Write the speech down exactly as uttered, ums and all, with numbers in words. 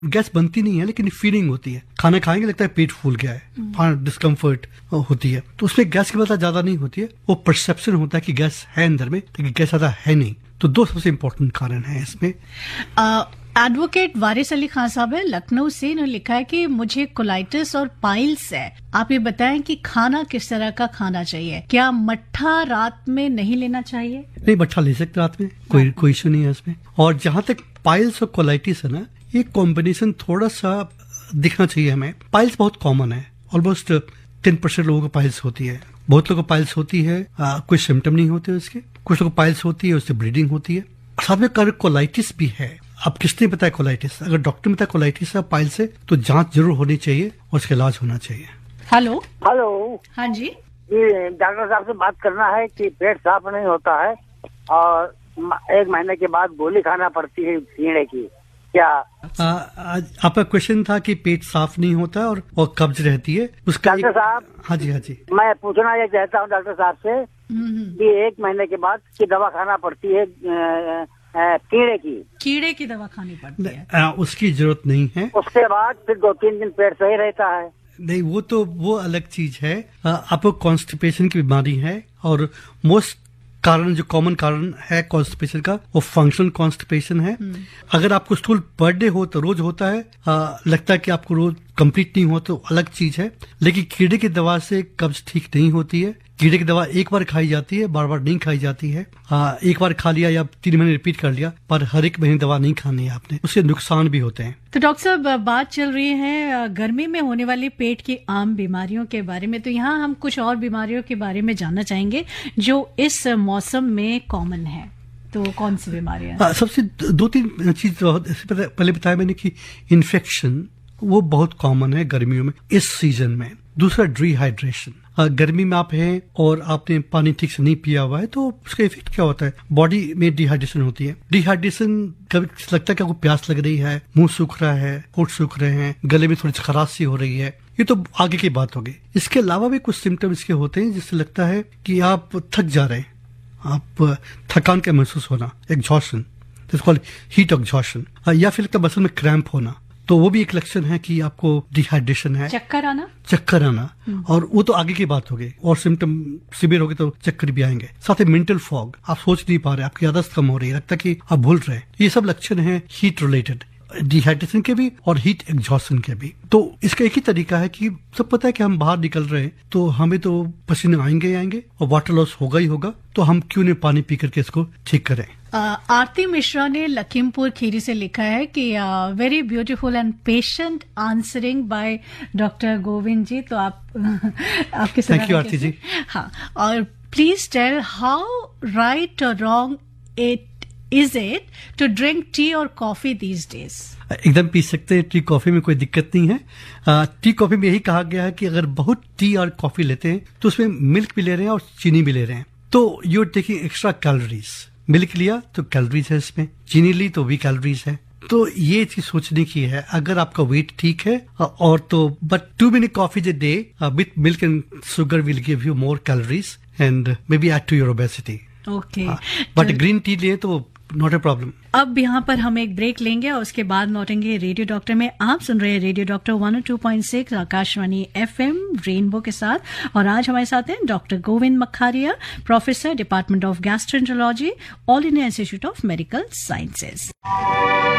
Gas बनती नहीं है लेकिन फीलिंग होती है, खाना खाएंगे लगता है पेट फूल गया है, हाँ डिस्कम्फर्ट होती है। तो उसमें गैस की मात्रा ज्यादा नहीं होती है, वो परसेप्शन होता है कि गैस है अंदर में लेकिन गैस ज्यादा है नहीं। तो दो सबसे इम्पोर्टेंट कारण है इसमें। एडवोकेट वारिस अली खान साहब है लखनऊ से, इन्होंने लिखा है कि मुझे कोलाइटिस और पाइल्स है, आप ये बताएं कि खाना किस तरह का खाना चाहिए, क्या मट्ठा रात में नहीं लेना चाहिए? नहीं, मट्ठा ले सकते रात में, कोई कोई इशू नहीं है इसमें। और जहां तक पाइल्स और कोलाइटिस है ना, ये कॉम्बिनेशन थोड़ा सा दिखना चाहिए हमें। पाइल्स बहुत कॉमन है, ऑलमोस्ट टेन परसेंट लोगों को पाइल्स होती है, बहुत लोगों को पाइल्स होती है, आ, कोई सिम्टम नहीं होते उसके, कुछ लोगों को पाइल्स होती है उससे ब्लीडिंग होती है, साथ में कोलाइटिस भी है। अब किसने बताया कोलाइटिस? अगर डॉक्टर ने बताया कोलाइटिस है पाइल्स से तो जांच जरूर होनी चाहिए और उसका इलाज होना चाहिए। हेलो हेलो, हाँ जी, ये डॉक्टर साहब से बात करना है कि पेट साफ नहीं होता है और एक महीने के बाद गोली खाना पड़ती है कीड़े की, क्या? आ, आपका क्वेश्चन था कि पेट साफ नहीं होता और, और कब्ज रहती है उसका। डॉक्टर साहब, हाँ जी हाँ जी, मैं पूछना ये चाहता हूँ डॉक्टर साहब से कि एक महीने के बाद की दवा खाना पड़ती है कीड़े की कीड़े की दवा खानी पड़ती है? आ, उसकी जरूरत नहीं है, उसके बाद फिर दो तीन दिन पेट सही रहता है। नहीं, वो तो वो अलग चीज है। आपको कॉन्स्टिपेशन की बीमारी है और मोस्ट कारण जो कॉमन कारण है कॉन्स्टिपेशन का वो फंक्शनल कॉन्स्टिपेशन है। अगर आपको स्टूल पर डे हो तो रोज होता है, आ, लगता है कि आपको रोज कंप्लीट नहीं हो तो अलग चीज है, लेकिन कीड़े की दवा से कब्ज ठीक नहीं होती है। कीड़े की दवा एक बार खाई जाती है, बार बार नहीं खाई जाती है। आ, एक बार खा लिया या तीन महीने रिपीट कर लिया, पर हर एक महीने दवा नहीं खानी है आपने, उससे नुकसान भी होते हैं। तो डॉक्टर साहब, बात चल रही है गर्मी में होने वाली पेट की आम बीमारियों के बारे में, तो यहाँ हम कुछ और बीमारियों के बारे में जानना चाहेंगे जो इस मौसम में कॉमन है। तो कौन सी बीमारियां? सबसे दो तीन चीज पहले बताया मैंने कि इन्फेक्शन वो बहुत कॉमन है गर्मियों में इस सीजन में। दूसरा डिहाइड्रेशन, गर्मी में आप हैं और आपने पानी ठीक से नहीं पिया हुआ है तो उसका इफेक्ट क्या होता है, बॉडी में डिहाइड्रेशन होती है। डिहाइड्रेशन कभी लगता है कि आपको प्यास लग रही है, मुंह सूख रहा है, होंठ सूख रहे हैं, गले में थोड़ी खराश सी हो रही है, ये तो आगे की बात होगी। इसके अलावा भी कुछ सिम्टम इसके होते हैं जिससे लगता है कि आप थक जा रहे हैं, आप थकान का महसूस होना, एग्जॉशन, हीट एग्जॉशन, या फिर लगता है मसल में क्रैम्प होना, तो वो भी एक लक्षण है कि आपको डिहाइड्रेशन है। चक्कर आना, चक्कर आना, और वो तो आगे की बात होगी, और सिम्टम सिवियर हो गए तो चक्कर भी आएंगे। साथ ही मेंटल फॉग, आप सोच नहीं पा रहे, आपकी आदत कम हो रही है, लगता है कि आप भूल रहे हैं। ये सब लक्षण है हीट रिलेटेड, डिहाइड्रेशन के भी और हीट एग्जॉशन के भी। तो इसका एक ही तरीका है कि सब पता है कि हम बाहर निकल रहे हैं तो हमें तो पसीने आएंगे आएंगे और वाटर लॉस होगा ही होगा, तो हम क्यों नहीं पानी पी करके इसको ठीक करें। आरती मिश्रा ने लखीमपुर खीरी से लिखा है कि very beautiful and patient answering by doctor Govind जी। तो आप आपके थैंक यू आरती जी। हाँ, और प्लीज टेल हाउ राइट और wrong it is it to drink tea और कॉफी दीज डेज? एकदम पी सकते हैं, टी कॉफी में कोई दिक्कत नहीं है। आ, टी कॉफी में यही कहा गया है कि अगर बहुत टी और कॉफी लेते हैं तो उसमें मिल्क भी ले रहे हैं और चीनी भी ले रहे हैं, तो you are taking extra calories. Milk लिया तो कैलोरीज है इसमें, चीनी ली तो भी कैलोरीज है। तो ये चीज सोचने की है, अगर आपका वेट ठीक है और तो but to many coffees a day with milk and sugar will give you more calories and may B Ed to your obesity. Okay, but green tea लिए तो नॉट ए प्रॉब्लम। अब यहाँ पर हम एक ब्रेक लेंगे और उसके बाद लौटेंगे रेडियो डॉक्टर में। आप सुन रहे हैं radio doctor one O two point six Akashvani FM rainbow के साथ, और आज हमारे साथ हैं doctor Govind मखारिया, professor department of gastroenterology, all India institute of medical sciences.